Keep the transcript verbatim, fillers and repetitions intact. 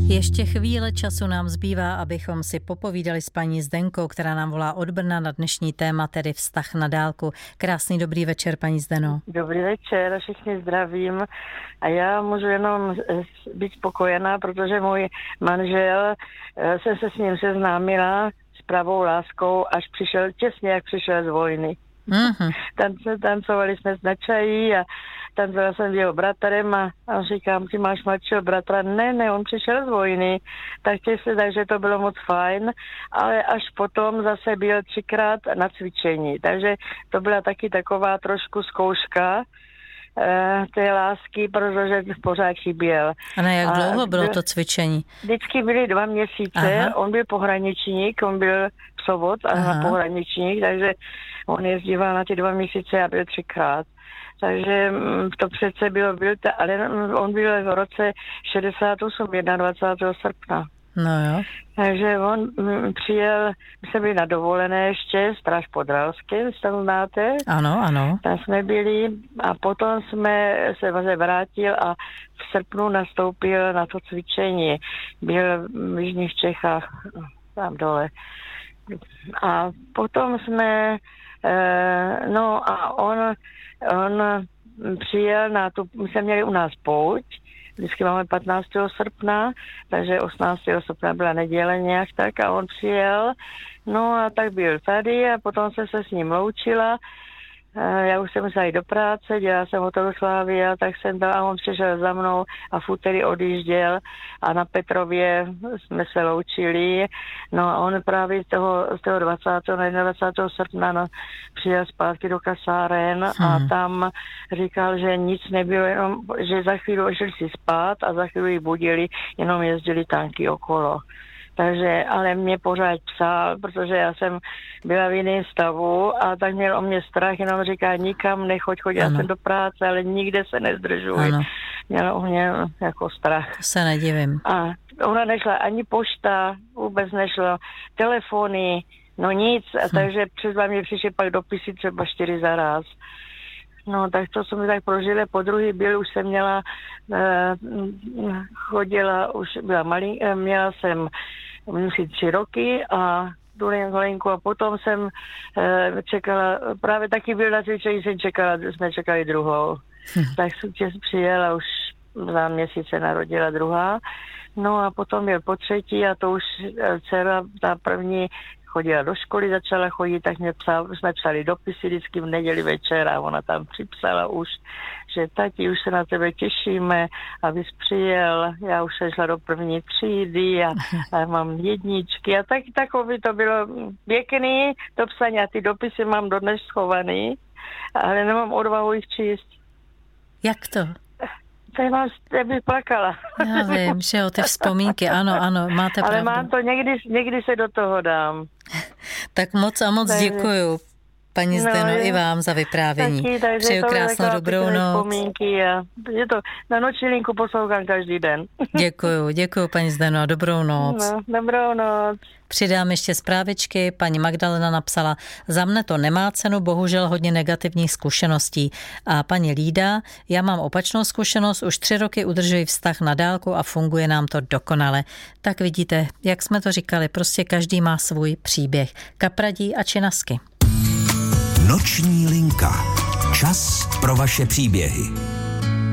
Ještě chvíle času nám zbývá, abychom si popovídali s paní Zdenkou, která nám volá od Brna na dnešní téma, tedy vztah na dálku. Krásný dobrý večer, paní Zdeno. Dobrý večer, všichni zdravím. A já můžu jenom být spokojená, protože můj manžel, jsem se s ním seznámila s pravou láskou, až přišel, těsně jak přišel z vojny. Mm-hmm. Tance, tancovali jsme na čají a tancovala jsem s jeho bratrem a, a říkám, ty máš mladšího bratra? Ne, ne, on přišel z vojny, tak se, takže to bylo moc fajn, ale až potom zase byl třikrát na cvičení, takže to byla taky taková trošku zkouška eh, té lásky, protože pořád chyběl. A na jak dlouho a bylo to cvičení? Vždycky byly dva měsíce, aha. On byl pohraničník, on byl psovod a pohraničník, takže on jezdíval na ty dva měsíce a byl třikrát. Takže to přece bylo, byl ta, ale on byl v roce šedesát osm, dvacátého prvního srpna. No jo. Takže on přijel, my jsme byli na dovolené ještě, Stráž pod Ralským, jestli to znáte. Ano, ano. Tam jsme byli a potom jsme se vlastně vrátil a v srpnu nastoupil na to cvičení. Byl v Jižních Čechách, tam dole. A potom jsme, no a on, on přijel na tu, my jsme měli u nás pouť, vždycky máme patnáctého srpna, takže osmnáctého srpna byla neděle nějak tak a on přijel, no a tak byl tady a potom jsem se s ním loučila. Já už jsem musela jít do práce, dělala jsem Hoteloslavia, tak jsem dala a on přišel za mnou a v úterý odjížděl a na Petrově jsme se loučili. No a on právě z toho, z toho dvacátého dvacátého srpna no, přijel zpátky do kasáren a hmm. tam říkal, že nic nebylo, jenom, že za chvíli šli si spát a za chvíli budili, jenom jezdili tanky okolo. Takže, ale mě pořád psal, protože já jsem byla v jiném stavu a tak měl o mě strach, jenom říká, nikam nechoď, choď, já jsem do práce, ale nikde se nezdržuj. Měl o mě jako strach. To se nedivím. A ona nešla ani pošta, vůbec nešlo, telefony, no nic, a hm. takže přes mě přišly pak dopisy třeba čtyři zaraz. No, tak to jsem tak prožila. Po druhý byl, už jsem měla, eh, chodila, už byla malý, eh, měla jsem musí tři roky a Dulinkolinku a potom jsem eh, čekala, právě taky byl na cvičení, jsem čekala, jsme čekali druhou. Hm. Tak jsem tě přijela, už za měsíce narodila druhá. No a potom byl po třetí a to už dcera, ta první, chodila do školy, začala chodit, tak mě psal, jsme psali dopisy vždycky v neděli večer a ona tam připsala už, že tati, už se na tebe těšíme, abys přijel, já už jsem šla do první třídy a, a mám jedničky a tak, takový to bylo pěkný, to psaní a ty dopisy mám dodnes schovaný, ale nemám odvahu jich číst. Jak to? Tady mám, já bych plakala. Já vím, že jo, ty vzpomínky, ano, ano, máte ale pravdu. Ale mám to, někdy, někdy se do toho dám. Tak moc a moc takže děkuju, paní no, Zdeno, je, i vám za vyprávění. Taky, přeju krásnou dobrou noc. A je to, na noční linku poslouchám každý den. Děkuju, děkuju, paní Zdeno, a dobrou noc. No, dobrou noc. Přidám ještě zprávičky. Paní Magdalena napsala, za mne to nemá cenu, bohužel hodně negativních zkušeností. A paní Lída, já mám opačnou zkušenost, už tři roky udržuji vztah na dálku a funguje nám to dokonale. Tak vidíte, jak jsme to říkali, prostě každý má svůj příběh. Kapradí a činasky. Noční linka. Čas pro vaše příběhy.